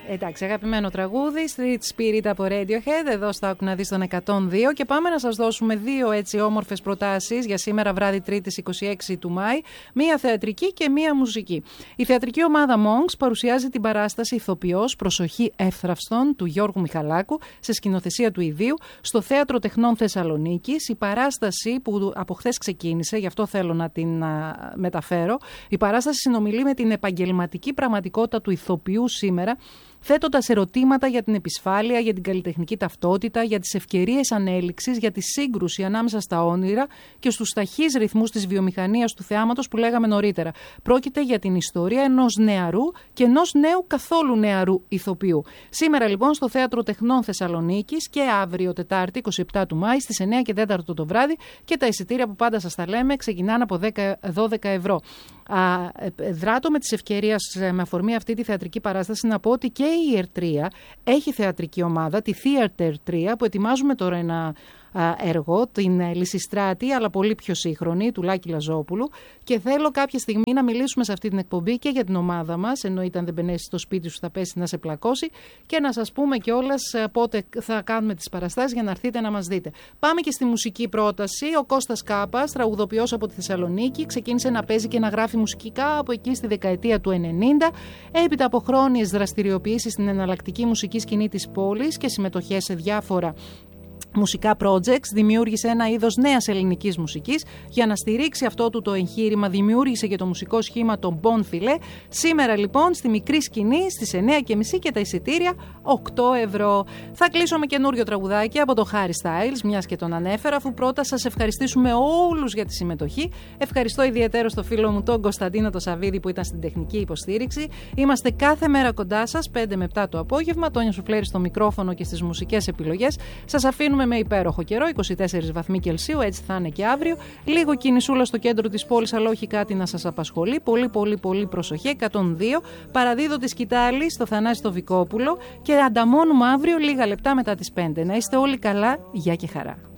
Εντάξει, αγαπημένο τραγούδι, Street Spirit από Radiohead, εδώ στα Άκου να δεις τον 102, και πάμε να σας δώσουμε δύο έτσι όμορφες προτάσεις για σήμερα βράδυ Τρίτης 26 του Μάη, μία θεατρική και μία μουσική. Η θεατρική ομάδα Monks παρουσιάζει την παράσταση Ηθοποιός, προσοχή εύθραυστον του Γιώργου Μιχαλάκου σε σκηνοθεσία του ιδίου στο Θέατρο Τεχνών Θεσσαλονίκης. Η παράσταση που από χθες ξεκίνησε, γι' αυτό θέλω να την μεταφέρω, η παράσταση συνομιλεί με την επαγγελματική πραγματικότητα του ηθοποιού σήμερα, θέτοντας ερωτήματα για την επισφάλεια, για την καλλιτεχνική ταυτότητα, για τις ευκαιρίες ανέλυξης, για τη σύγκρουση ανάμεσα στα όνειρα και στους ταχείς ρυθμούς της βιομηχανίας του θεάματος που λέγαμε νωρίτερα. Πρόκειται για την ιστορία ενός νεαρού και ενός νέου καθόλου νεαρού ηθοποιού. Σήμερα λοιπόν στο Θέατρο Τεχνών Θεσσαλονίκης και αύριο Τετάρτη 27 του Μάη στις 9 και 4 το βράδυ, και τα εισιτήρια που πάντα σας τα λέμε ξεκινάνε από 12 ευρώ. Δράτω με τις ευκαιρίες με αφορμή αυτή τη θεατρική παράσταση να πω ότι και η ΕΡΤΡΙΑ έχει θεατρική ομάδα, τη Theater 3, που ετοιμάζουμε τώρα ένα έργο, την Λυσιστράτη, αλλά πολύ πιο σύγχρονη, του Λάκη Λαζόπουλου, και θέλω κάποια στιγμή να μιλήσουμε σε αυτή την εκπομπή και για την ομάδα μας, εννοείται αν δεν μπαινέσει στο σπίτι σου θα πέσει να σε πλακώσει, και να σας πούμε κιόλας πότε θα κάνουμε τις παραστάσεις για να έρθετε να μας δείτε. Πάμε και στη μουσική πρόταση. Ο Κώστας Κάπας, τραγουδοποιός από τη Θεσσαλονίκη, ξεκίνησε να παίζει και να γράφει μουσικά από εκεί στη δεκαετία του 90, έπειτα από χρόνιες δραστηριοποιήσεις στην εναλλακτική μουσική σκηνή της πόλης και συμμετοχές σε διάφορα μουσικά projects, δημιούργησε ένα είδος νέας ελληνικής μουσικής. Για να στηρίξει αυτό του το εγχείρημα, δημιούργησε και το μουσικό σχήμα των Bon Filet. Σήμερα λοιπόν στη μικρή σκηνή στις 9.30 και τα εισιτήρια 8 ευρώ. Θα κλείσω με καινούριο τραγουδάκι από το Harry Styles, μιας και τον ανέφερα, αφού πρώτα σας ευχαριστήσουμε όλους για τη συμμετοχή. Ευχαριστώ ιδιαίτερα στο φίλο μου τον Κωνσταντίνο το Σαββίδη που ήταν στην τεχνική υποστήριξη. Είμαστε κάθε μέρα κοντά σας, 5 με 7 το απόγευμα. Τόνια Σουφλέρη στο μικρόφωνο και στις μουσικές επιλογές. Σας αφήνουμε με υπέροχο καιρό, 24 βαθμοί Κελσίου, έτσι θα είναι και αύριο. Λίγο κινησούλα στο κέντρο της πόλης, αλλά όχι κάτι να σας απασχολεί. Πολύ προσοχή. 102. Παραδίδω τη σκητάλη στο Θανάση το Βικόπουλο και ανταμώνουμε αύριο λίγα λεπτά μετά τις 5. Να είστε όλοι καλά, γεια και χαρά.